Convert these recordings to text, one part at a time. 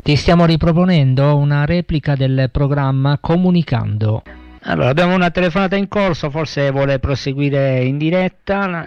Ti stiamo riproponendo una replica del programma Comunicando. Allora, abbiamo una telefonata in corso, forse vuole proseguire in diretta.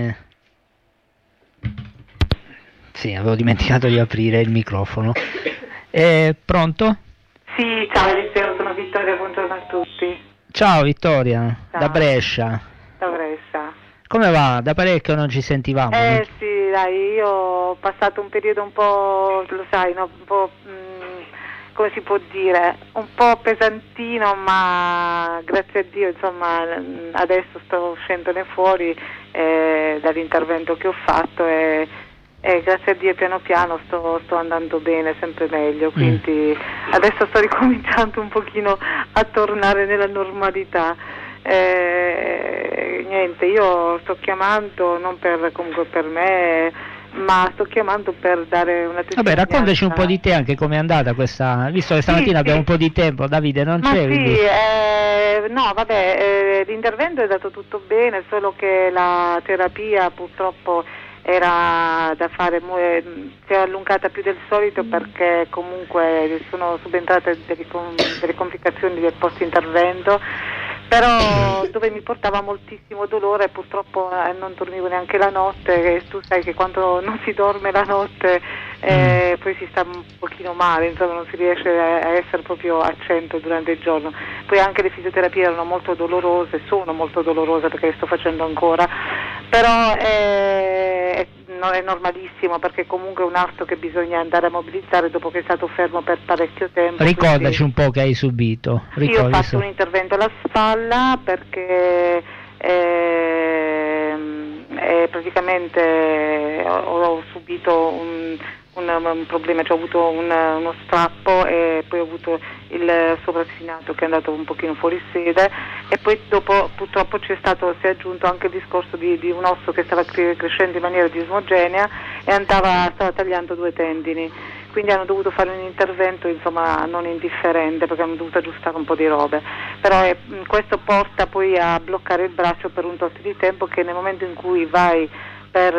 Sì, avevo dimenticato di aprire il microfono. Pronto? Sì, ciao Eliseo, sono Vittoria, buongiorno a tutti. Ciao Vittoria, ciao. Da Brescia. Da Brescia. Come va? Da parecchio non ci sentivamo. Sì, dai, io ho passato un periodo un po', lo sai, no? Un po', come si può dire, un po' pesantino, ma grazie a Dio, insomma, adesso sto uscendone fuori dall'intervento che ho fatto e grazie a Dio piano piano sto andando bene, sempre meglio, quindi adesso sto ricominciando un pochino a tornare nella normalità. Niente, io sto chiamando non comunque per me, ma sto chiamando per dare una testimonianza. Vabbè, raccontaci un po' di te, anche com'è andata questa, visto che stamattina abbiamo un po' di tempo, Davide non c'è, quindi... no, vabbè, l'intervento è andato tutto bene, solo che la terapia purtroppo era da fare, si è allungata più del solito perché comunque sono subentrate delle complicazioni del post-intervento, però dove mi portava moltissimo dolore, purtroppo non dormivo neanche la notte, e tu sai che quando non si dorme la notte poi si sta un pochino male, insomma non si riesce a essere proprio a 100 durante il giorno. Poi anche le fisioterapie erano molto dolorose, sono molto dolorose perché le sto facendo ancora, però non è normalissimo perché comunque è un arto che bisogna andare a mobilizzare dopo che è stato fermo per parecchio tempo. Ricordaci un po' che hai subito. Io ho fatto un intervento alla spalla perché praticamente ho subito un problema, cioè ho avuto uno strappo e poi ho avuto il sopraspinato che è andato un pochino fuori sede, e poi dopo purtroppo si è aggiunto anche il discorso di un osso che stava crescendo in maniera disomogenea e stava tagliando 2 tendini, quindi hanno dovuto fare un intervento insomma non indifferente perché hanno dovuto aggiustare un po' di robe, però questo porta poi a bloccare il braccio per un tot di tempo, che nel momento in cui vai per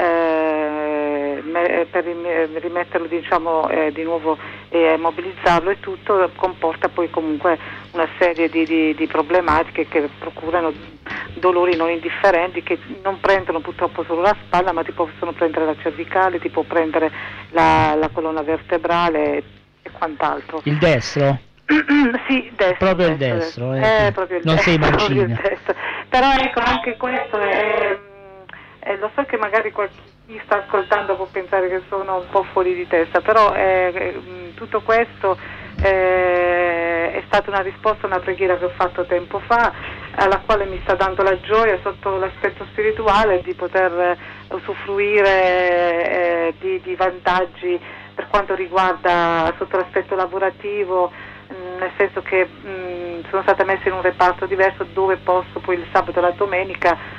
rimetterlo diciamo di nuovo e mobilizzarlo e tutto, comporta poi comunque una serie di problematiche che procurano dolori non indifferenti, che non prendono purtroppo solo la spalla, ma ti possono prendere la cervicale, ti può prendere la colonna vertebrale e quant'altro. Il destro? Sì, destro. Proprio il destro. Proprio il non destro, sei mancina. Però ecco, anche questo lo so che magari chi sta ascoltando può pensare che sono un po' fuori di testa, però tutto questo è stata una risposta a una preghiera che ho fatto tempo fa, alla quale mi sta dando la gioia sotto l'aspetto spirituale di poter usufruire di vantaggi per quanto riguarda sotto l'aspetto lavorativo, nel senso che sono stata messa in un reparto diverso dove posso poi il sabato e la domenica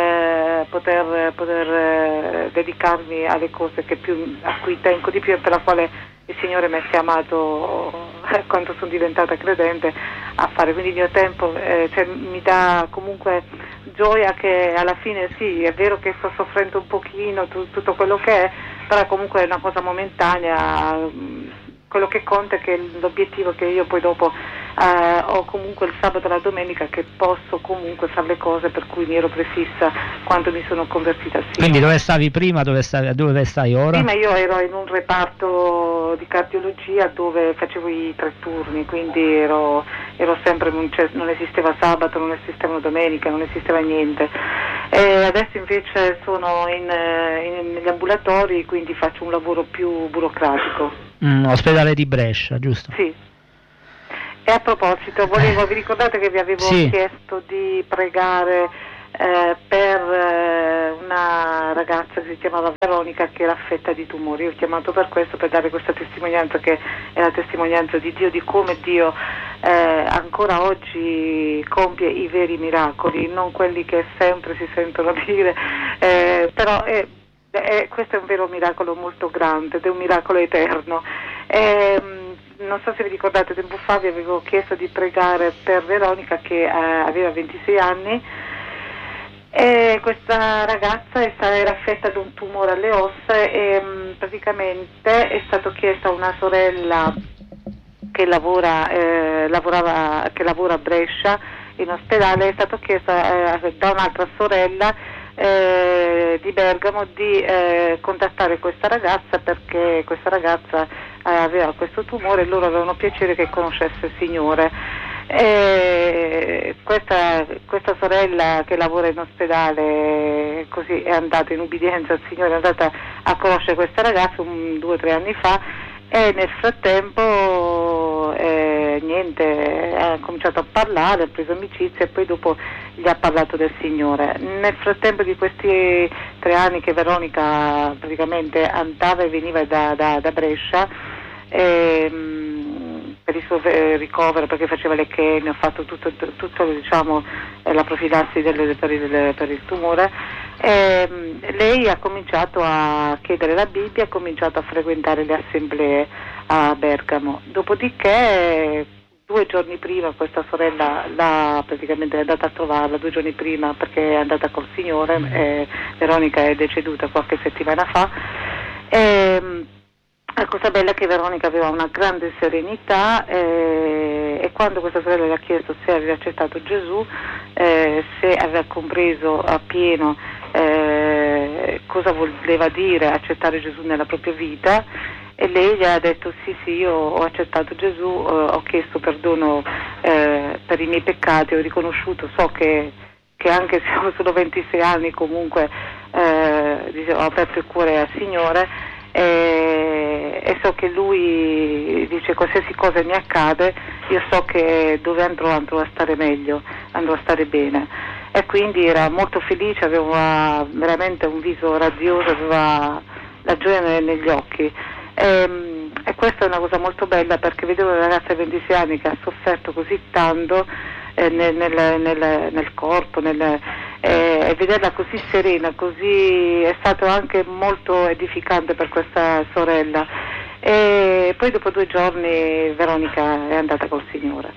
poter dedicarmi alle cose a cui tengo di più e per la quale il Signore mi ha chiamato quando sono diventata credente a fare, quindi il mio tempo mi dà comunque gioia che alla fine sì, è vero che sto soffrendo un pochino tutto quello che è, però comunque è una cosa momentanea. Quello che conta è che l'obiettivo che io poi dopo ho comunque il sabato e la domenica, che posso comunque fare le cose per cui mi ero prefissa quando mi sono convertita al Signore. Quindi dove stavi prima, dove stai ora? Prima io ero in un reparto di cardiologia dove facevo i 3 turni, quindi ero sempre, non esisteva sabato, non esisteva domenica, non esisteva niente. E adesso invece sono negli ambulatori, quindi faccio un lavoro più burocratico. Ospedale di Brescia, giusto? Sì. E a proposito, vi ricordate che vi avevo chiesto di pregare per una ragazza che si chiamava Veronica, che era affetta di tumori? Io ho chiamato per questo, per dare questa testimonianza, che è la testimonianza di Dio, di come Dio ancora oggi compie i veri miracoli, non quelli che sempre si sentono dire, però questo è un vero miracolo molto grande ed è un miracolo eterno. Non so se vi ricordate, tempo fa vi avevo chiesto di pregare per Veronica, che aveva 26 anni E questa ragazza era affetta da un tumore alle ossa e praticamente è stato chiesto a una sorella che lavora a Brescia in ospedale, è stato chiesto da un'altra sorella di Bergamo di contattare questa ragazza, perché questa ragazza aveva questo tumore e loro avevano piacere che conoscesse il Signore. Questa sorella che lavora in ospedale così è andata in ubbidienza al Signore, è andata a conoscere questa ragazza 2 o 3 anni fa, e nel frattempo ha cominciato a parlare, ha preso amicizia e poi dopo gli ha parlato del Signore. Nel frattempo di questi 3 anni che Veronica praticamente andava e veniva da Brescia per il suo ricovero, perché faceva le chemie, ha fatto tutto diciamo, la profilassi per il tumore, lei ha cominciato a chiedere la Bibbia, ha cominciato a frequentare le assemblee a Bergamo. Dopodiché 2 giorni prima questa sorella praticamente è andata a trovarla 2 giorni prima, perché è andata col Signore, Veronica è deceduta qualche settimana fa. La cosa bella è che Veronica aveva una grande serenità e quando questa sorella le ha chiesto se aveva accettato Gesù, se aveva compreso appieno cosa voleva dire accettare Gesù nella propria vita, e lei gli ha detto sì, io ho accettato Gesù, ho chiesto perdono per i miei peccati, ho riconosciuto, so che anche se ho solo 26 anni comunque ho aperto il cuore al Signore. E so che lui dice qualsiasi cosa mi accade, io so che dove andrò a stare meglio, andrò a stare bene, e quindi era molto felice, aveva veramente un viso radioso, aveva la gioia negli occhi, e questa è una cosa molto bella, perché vedevo una ragazza di 26 anni che ha sofferto così tanto nel corpo, e vederla così serena, così è stato anche molto edificante per questa sorella. E poi dopo 2 giorni Veronica è andata col Signore.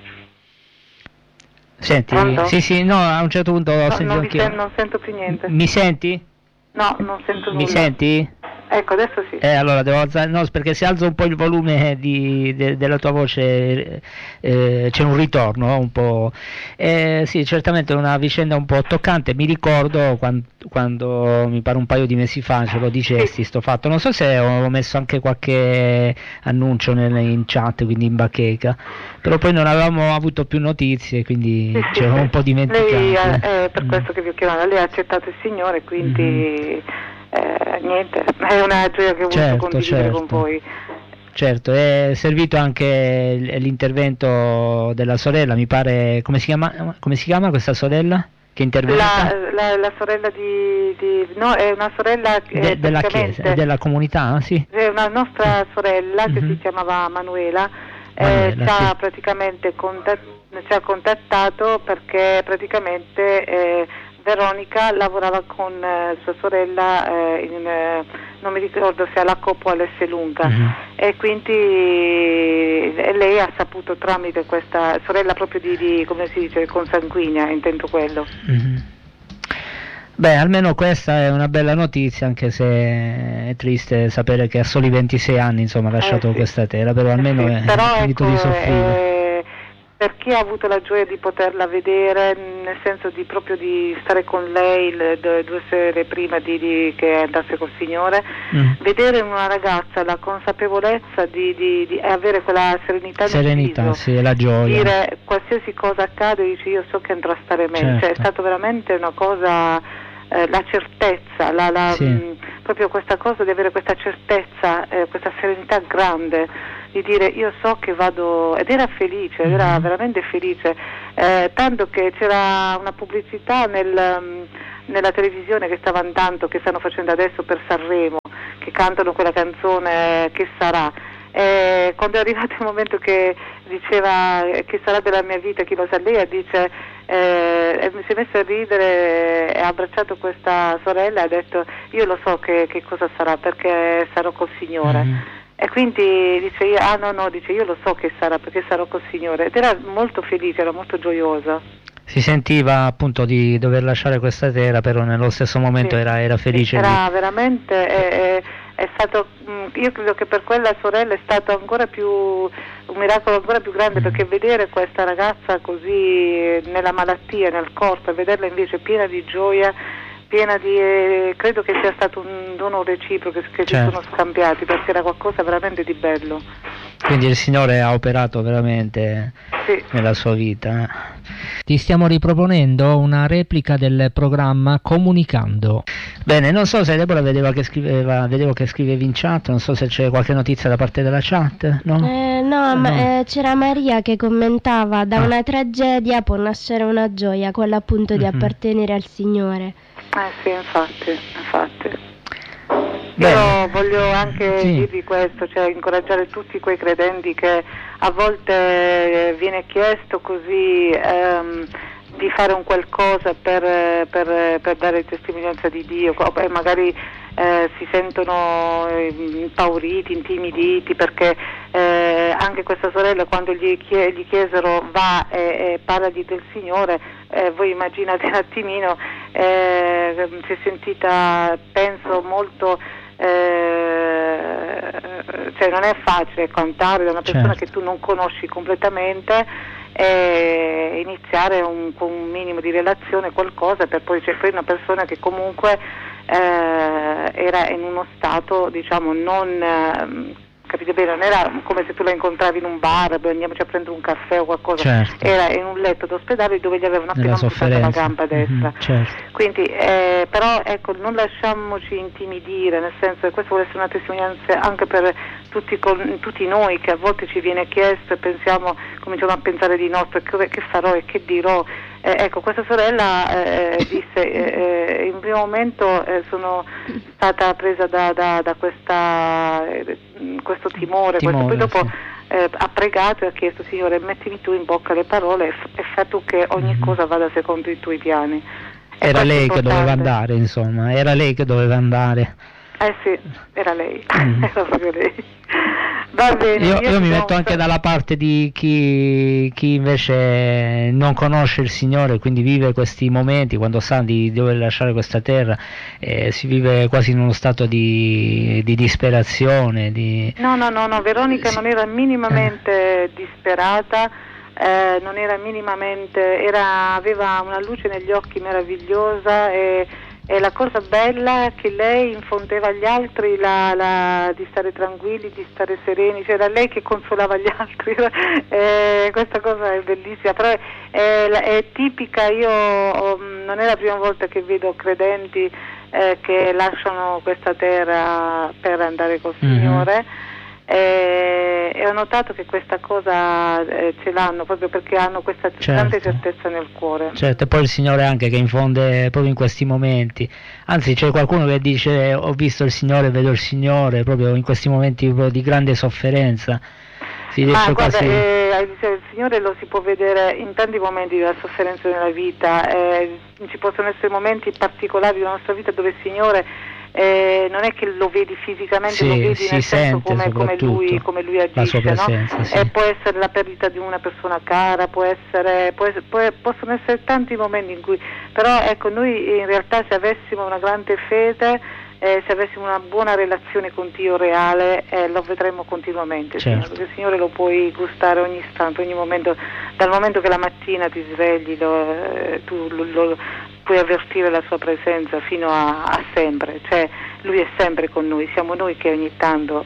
Senti, Pronto? sì, no, a un certo punto ho sentito anch'io. Non sento più niente. Mi senti? No, non sento nulla. Mi senti? Ecco, adesso sì. Allora devo alzare, no, perché se alzo un po' il volume della tua voce c'è un ritorno un po'. Sì, certamente è una vicenda un po' toccante. Mi ricordo quando mi pare un paio di mesi fa ce lo dicesti sto fatto. Non so se ho messo anche qualche annuncio in chat, quindi in bacheca, però poi non avevamo avuto più notizie, quindi ci eravamo un po' dimenticati. Lei è per questo che vi ho chiamato, lei ha accettato il Signore, quindi niente, è una gioia che ho voluto condividere con voi. Certo, è servito anche l'intervento della sorella, mi pare, come si chiama questa sorella che interviene? La sorella no, è una sorella della chiesa, della comunità, sì. È una nostra sorella che si chiamava Manuela, ci ha praticamente ci ha contattato perché praticamente Veronica lavorava con sua sorella non mi ricordo se alla Coop o all'Esselunga, e quindi lei ha saputo tramite questa sorella proprio di come si dice, consanguigna, intendo quello. Beh, almeno questa è una bella notizia, anche se è triste sapere che a soli 26 anni insomma ha lasciato questa terra, però almeno è finito di soffrire. Per chi ha avuto la gioia di poterla vedere, nel senso di proprio di stare con lei 2 sere prima che andasse col Signore, vedere in una ragazza la consapevolezza di avere quella serenità nel viso, sì, la gioia, dire qualsiasi cosa accade, dice io so che andrà a stare meglio, cioè, è stato veramente una cosa, la certezza, proprio questa cosa di avere questa certezza, questa serenità grande, di dire io so che vado, ed era felice, era veramente felice, tanto che c'era una pubblicità nella televisione che stava andando, che stanno facendo adesso per Sanremo, che cantano quella canzone Che sarà, quando è arrivato il momento che diceva che sarà della mia vita, chi lo sa, lei dice mi si è messo a ridere e ha abbracciato questa sorella e ha detto io lo so che cosa sarà, perché sarò col Signore. E quindi dice dice io lo so che sarà, perché sarò col Signore, ed era molto felice, era molto gioiosa. Si sentiva appunto di dover lasciare questa terra, però nello stesso momento Sì, era felice era veramente, è stato, io credo che per quella sorella è stato ancora più, un miracolo ancora più grande, perché vedere questa ragazza così nella malattia, nel corpo, e vederla invece piena di gioia, piena di, credo che sia stato un dono reciproco che si sono scambiati, perché era qualcosa veramente di bello. Quindi il Signore ha operato veramente nella sua vita. Ti stiamo riproponendo una replica del programma Comunicando. Bene, non so se Deborah vedevo che scrivevi in chat, non so se c'è qualche notizia da parte della chat, no? No. C'era Maria che commentava: da una tragedia può nascere una gioia, quella appunto di appartenere al Signore. Sì, infatti. Io voglio anche dirvi questo, cioè incoraggiare tutti quei credenti che a volte viene chiesto così di fare un qualcosa per dare testimonianza di Dio, e magari si sentono impauriti, intimiditi, perché anche questa sorella, quando gli chiesero va e parlagli del Signore, voi immaginate un attimino, si è sentita, penso, molto, cioè non è facile cantare da una persona che tu non conosci completamente, e iniziare con un minimo di relazione, qualcosa, per poi c'è una persona che comunque era in uno stato, diciamo, non capite bene, non era come se tu la incontravi in un bar, andiamoci a prendere un caffè o qualcosa, era in un letto d'ospedale dove gli avevano appena amputato la gamba destra. Quindi però ecco, non lasciamoci intimidire, nel senso che questo vuole essere una testimonianza anche per tutti noi, che a volte ci viene chiesto e cominciamo a pensare di nostro, che farò e che dirò. Ecco, questa sorella disse, in un primo momento sono stata presa da questo timore, poi dopo ha pregato e ha chiesto: Signore, mettimi tu in bocca le parole e fa tu che ogni cosa vada secondo i tuoi piani. Era lei che doveva andare, insomma, era lei che doveva andare. Sì, era lei, era proprio lei. Va bene, io mi metto anche dalla parte di chi invece non conosce il Signore, quindi vive questi momenti quando sa di dover lasciare questa terra, si vive quasi in uno stato di disperazione. No, Veronica non era minimamente disperata, non era minimamente, aveva una luce negli occhi meravigliosa, e la cosa bella è che lei infondeva agli altri di stare tranquilli, di stare sereni, cioè era lei che consolava gli altri. Questa cosa è bellissima, però è tipica. Io non è la prima volta che vedo credenti che lasciano questa terra per andare col Signore, e ho notato che questa cosa ce l'hanno proprio perché hanno questa grande certezza nel cuore. Certo, e poi il Signore anche che infonde proprio in questi momenti, anzi c'è qualcuno che dice: ho visto il Signore, vedo il Signore, proprio in questi momenti proprio di grande sofferenza. Ma guarda, il Signore lo si può vedere in tanti momenti della sofferenza nella vita, ci possono essere momenti particolari della nostra vita dove il Signore non è che lo vedi fisicamente, lo vedi nel senso come lui agisce, presenza, no? Può essere la perdita di una persona cara, possono essere tanti momenti in cui, però ecco, noi in realtà, se avessimo una grande fede, se avessimo una buona relazione con Dio reale, lo vedremo continuamente, perché il Signore lo puoi gustare ogni istante, ogni momento, dal momento che la mattina ti svegli, tu puoi avvertire la sua presenza fino a sempre, cioè lui è sempre con noi, siamo noi che ogni tanto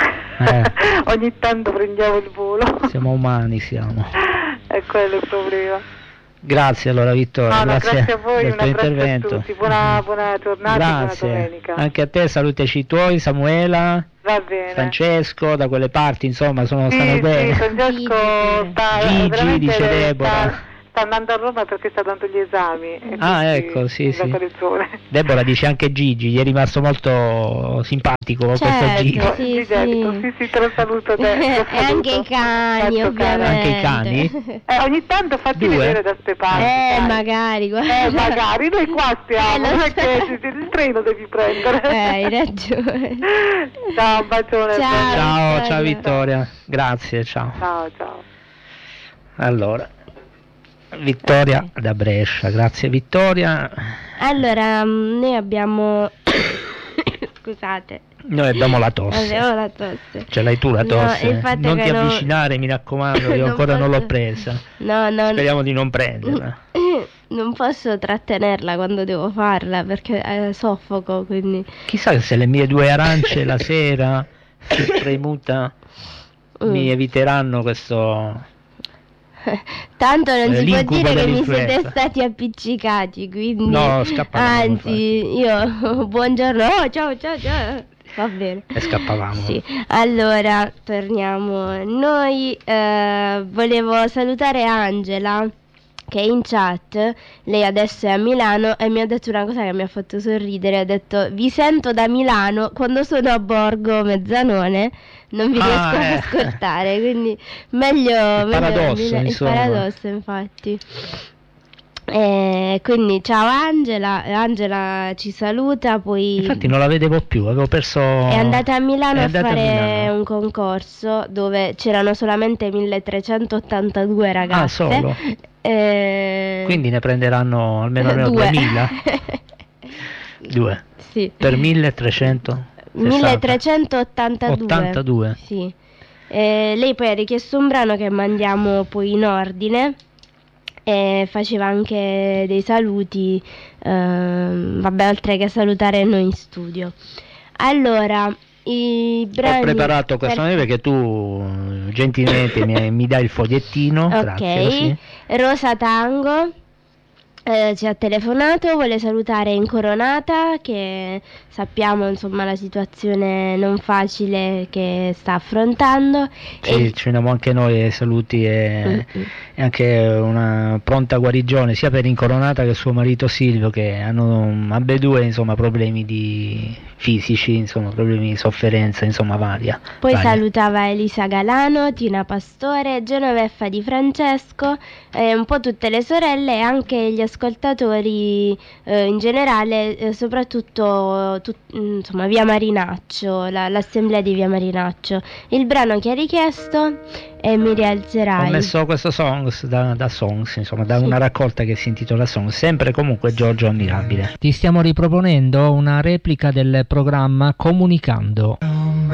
prendiamo il volo. Siamo umani, siamo. È quello il problema. Grazie allora Vittorio, grazie a voi, del tuo intervento. A tutti. Buona giornata, grazie. Buona domenica. Anche a te, salutaci i tuoi, Samuela. Va bene. Francesco, da quelle parti, insomma, stanno bene. Sì, Francesco Gigi, dice Deborah. Sta andando a Roma perché sta dando gli esami. Ecco, sì. Deborah dice anche Gigi, gli è rimasto molto simpatico questo Gigi. Sì, te lo saluto adesso. E anche i cani, ovviamente. Anche i cani? Ogni tanto fatti vedere da ste parti. Magari, guarda. Magari, noi qua stiamo, non è che il treno devi prendere. Hai ragione. Ciao, un bacione. Ciao Vittoria, grazie, ciao. Ciao. Allora, Vittoria da Brescia, grazie Vittoria. Allora, noi abbiamo... Scusate. Noi abbiamo la tosse. Abbiamo la tosse. Ce l'hai tu la tosse? No, non ti avvicinare, mi raccomando, io ancora non l'ho presa. No. Speriamo di non prenderla. Non posso trattenerla quando devo farla perché soffoco, quindi... Chissà se le mie 2 arance la sera, premuta, mi eviteranno questo... Tanto non si può l'incubo dire che mi dell'influenza. siete stati appiccicati, quindi... No, scappavamo. Anzi, io... Buongiorno, ciao. Va bene. E scappavamo. Sì, allora torniamo. Noi volevo salutare Angela che è in chat, lei adesso è a Milano e mi ha detto una cosa che mi ha fatto sorridere, ha detto: vi sento da Milano, quando sono a Borgo Mezzanone non vi riesco ad ascoltare, quindi meglio il paradosso infatti. Quindi ciao Angela ci saluta, poi infatti non la vedevo più, avevo perso. È andata a Milano a fare un concorso dove c'erano solamente 1382 ragazze. Ah, solo? Quindi ne prenderanno almeno 2000. 2 sì. Per 1382. Sì. Lei poi ha richiesto un brano che mandiamo poi in ordine. E faceva anche dei saluti, vabbè, oltre che salutare noi in studio. Allora, i brani... Ho preparato questo perché tu gentilmente mi dai il fogliettino. Ok, grazie, così. Rosa Tango ci ha telefonato, vuole salutare Incoronata, che sappiamo insomma la situazione non facile che sta affrontando. Sì, ci uniamo anche noi ai saluti e anche una pronta guarigione sia per Incoronata che suo marito Silvio, che hanno ambedue insomma problemi fisici, insomma problemi di sofferenza insomma varia. Poi salutava Elisa Galano, Tina Pastore, Genoveffa Di Francesco, un po' tutte le sorelle e anche gli ascoltatori in generale, soprattutto insomma Via Marinaccio, l'assemblea di Via Marinaccio. Il brano che ha richiesto è Mi rialzerai. Ho messo questo Songs da Songs, insomma da una raccolta che si intitola Songs, sempre comunque Giorgio Ammirabile. Ti stiamo riproponendo una replica del programma Comunicando.